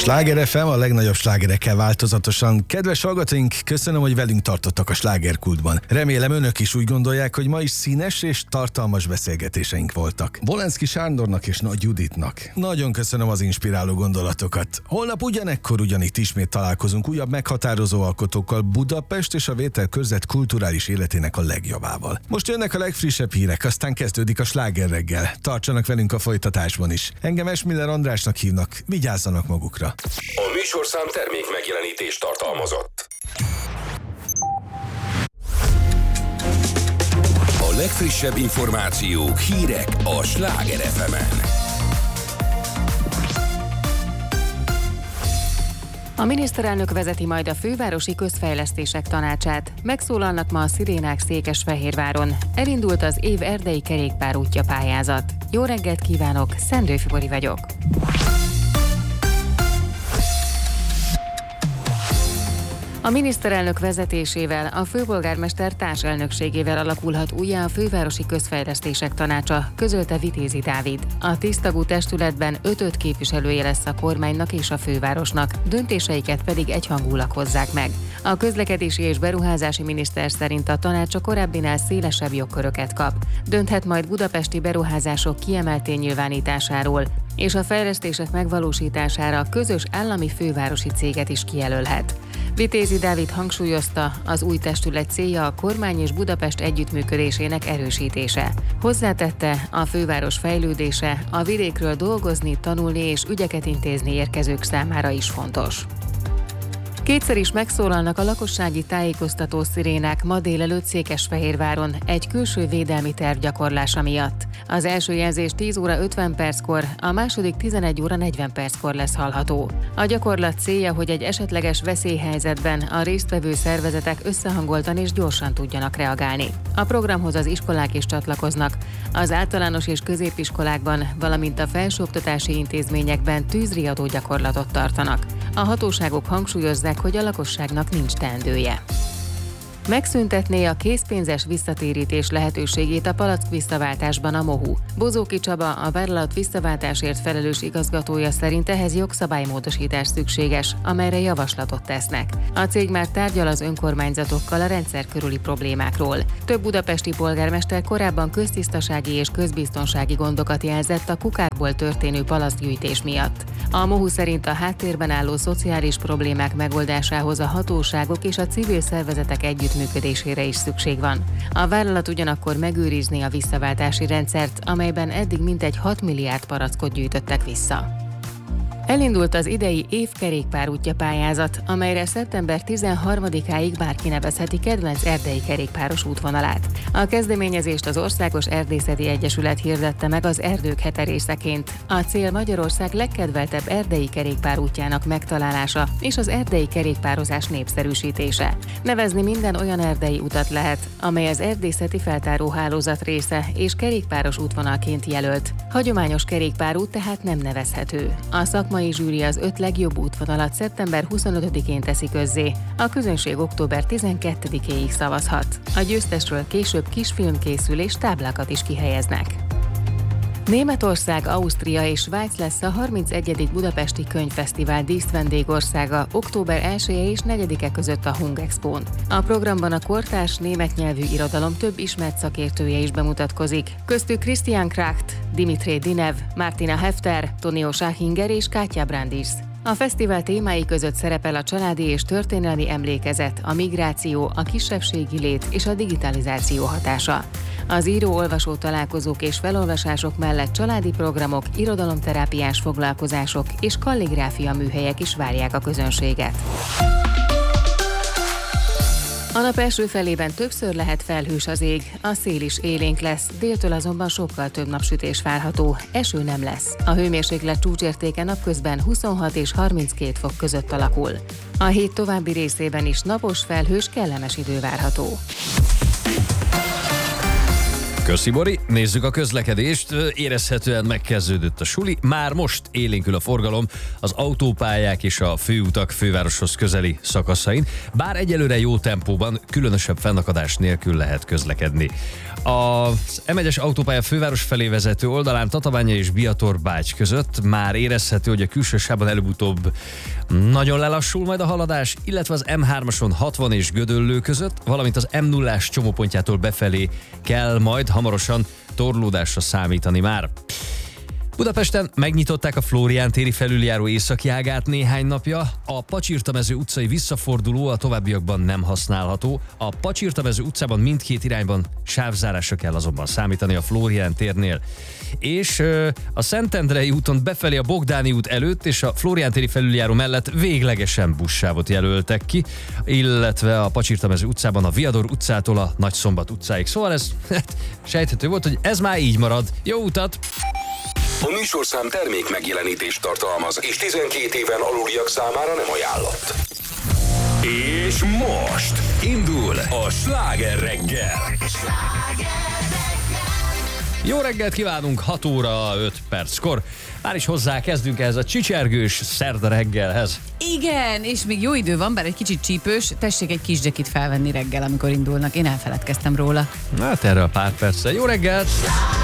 Sláger FM, a legnagyobb slágerekkel változatosan. Kedves hallgatóink, köszönöm, hogy velünk tartottak a slágerkultban. Remélem önök is úgy gondolják, hogy ma is színes és tartalmas beszélgetéseink voltak. Bolenszky Sándornak és Nagy Juditnak nagyon köszönöm az inspiráló gondolatokat. Holnap ugyanekkor ugyanitt ismét találkozunk újabb meghatározó alkotókkal, Budapest és a Vételkörzet kulturális életének a legjobbával. Most jönnek a legfrissebb hírek, aztán kezdődik a Sláger reggel. Tartsanak velünk a folytatásban is. Engem Esmiller Andrásnak hívnak, vigyázzanak magukra. A műsorszám termék megjelenítést tartalmazott. A legfrissebb információk, hírek a Sláger FM-en. A miniszterelnök vezeti majd a Fővárosi Közfejlesztések Tanácsát. Megszólalnak ma a szirénák Székesfehérváron. Elindult az év erdei kerékpárútja pályázat. Jó reggelt kívánok, Szendrő Fibori vagyok. A miniszterelnök vezetésével, a főpolgármester társelnökségével alakulhat újjá a Fővárosi Közfejlesztések Tanácsa, közölte Vitézi Dávid. A 10 tagú testületben 5 képviselője lesz a kormánynak és a fővárosnak, döntéseiket pedig egyhangúlag hozzák meg. A közlekedési és beruházási miniszter szerint a tanács a korábbinál szélesebb jogköröket kap. Dönthet majd budapesti beruházások kiemelt nyilvánításáról, és a fejlesztések megvalósítására közös állami fővárosi céget is kijelölhet. Vitézi Dávid hangsúlyozta, az új testület célja a kormány és Budapest együttműködésének erősítése. Hozzátette, a főváros fejlődése, a vidékről dolgozni, tanulni és ügyeket intézni érkezők számára is fontos. Kétszer is megszólalnak a lakossági tájékoztató szirénák ma délelőtt Székesfehérváron egy külső védelmi terv gyakorlása miatt. Az első jelzés 10 óra 50 perckor, a második 11 óra 40 perckor lesz hallható. A gyakorlat célja, hogy egy esetleges veszélyhelyzetben a résztvevő szervezetek összehangoltan és gyorsan tudjanak reagálni. A programhoz az iskolák is csatlakoznak. Az általános és középiskolákban, valamint a felsőoktatási intézményekben tűzriadó gyakorlatot tartanak. A hatóságok hangsúlyozzák, hogy a lakosságnak nincs teendője. Megszüntetné a készpénzes visszatérítés lehetőségét a palack visszaváltásban a MOHU. Bozóki Csaba, a vállalat visszaváltásért felelős igazgatója szerint ehhez jogszabálymódosítás szükséges, amelyre javaslatot tesznek. A cég már tárgyal az önkormányzatokkal a rendszer körüli problémákról. Több budapesti polgármester korábban köztisztasági és közbiztonsági gondokat jelzett a kukákból történő palackgyűjtés miatt. A MOHU szerint a háttérben álló szociális problémák megoldásához a hatóságok és a civil szervezetek együttműködésére is szükség van. A vállalat ugyanakkor megőrizni a visszaváltási rendszert, amelyben eddig mintegy 6 milliárd palackot gyűjtöttek vissza. Elindult az idei év kerékpárútja pályázat, amelyre szeptember 13-áig bárki nevezheti kedvenc erdei kerékpáros útvonalát. A kezdeményezést az Országos Erdészeti Egyesület hirdette meg az Erdők hete részeként. A cél Magyarország legkedveltebb erdei kerékpárútjának megtalálása és az erdei kerékpározás népszerűsítése. Nevezni minden olyan erdei utat lehet, amely az erdészeti feltáróhálózat része és kerékpáros útvonalként jelölt. Hagyományos kerékpárút tehát nem nevezhető. A szakmai zsűri az 5 legjobb útvonalat szeptember 25-én teszi közzé. A közönség október 12-éig szavazhat. A győztesről később kisfilm készül és táblákat is kihelyeznek. Németország, Ausztria és Svájc lesz a 31. Budapesti Könyvfesztivál díszvendégországa október 1-e és 4-e között a Hungexpón. A programban a kortárs német nyelvű irodalom több ismert szakértője is bemutatkozik. Köztük Christian Kracht, Dimitri Dinev, Martina Hefter, Tonio Schachinger és Kátya Brandis. A fesztivál témái között szerepel a családi és történelmi emlékezet, a migráció, a kisebbségi lét és a digitalizáció hatása. Az író-olvasó találkozók és felolvasások mellett családi programok, irodalomterápiás foglalkozások és kalligráfia műhelyek is várják a közönséget. A nap első felében többször lehet felhős az ég, a szél is élénk lesz, déltől azonban sokkal több napsütés várható, eső nem lesz. A hőmérséklet csúcsértéke napközben 26 és 32 fok között alakul. A hét további részében is napos, felhős, kellemes idő várható. Köszi, Bori. Nézzük a közlekedést. Érezhetően megkezdődött a suli. Már most élénkül a forgalom az autópályák és a főutak fővároshoz közeli szakaszain, bár egyelőre jó tempóban, különösebb fennakadás nélkül lehet közlekedni. Az M1-es autópálya főváros felé vezető oldalán Tatabánya és Biatorbágy között már érezhető, hogy a külső sávban előbb-utóbb nagyon lelassul majd a haladás, illetve az M3-ason 60 és Gödöllő között, valamint az M0-ás csomópontjától befelé kell majd hamarosan torlódásra számítani már. Budapesten megnyitották a Flórián téri felüljáró északi ágát néhány napja. A Pacsirtamező utcai visszaforduló a továbbiakban nem használható. A Pacsirtamező utcában mindkét irányban sávzárásra kell azonban számítani a Flórián térnél. És a Szentendrei úton befelé a Bogdáni út előtt és a Flórián téri felüljáró mellett véglegesen buszsávot jelöltek ki, illetve a Pacsirtamező utcában a Viador utcától a Nagyszombat utcáig. Szóval ez sejthető volt, hogy ez már így marad. Jó utat! A műsorszám termék megjelenítést tartalmaz, és 12 éven aluliak számára nem ajánlott. És most indul a Sláger reggel. Jó reggelt kívánunk, 6 óra 5 perckor. Már is hozzá kezdünk ehhez a csicsergős szerda reggelhez. Igen, és még jó idő van, bár egy kicsit csípős. Tessék egy kis dzsekit felvenni reggel, amikor indulnak. Én elfeledkeztem róla. Hát erre a pár perccel. Jó reggelt!